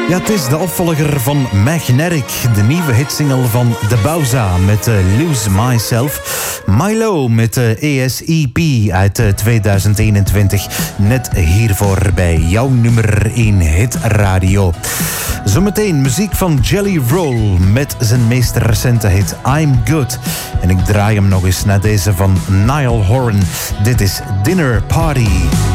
Ja, het is de opvolger van Magnetic, de nieuwe hitsingle van De Bauza met Lose Myself. Milo met ESEP uit 2021, net hiervoor bij jouw nummer 1 hit radio. Zometeen muziek van Jelly Roll met zijn meest recente hit I'm Good. En ik draai hem nog eens naar deze van Niall Horan. Dit is Dinner Party.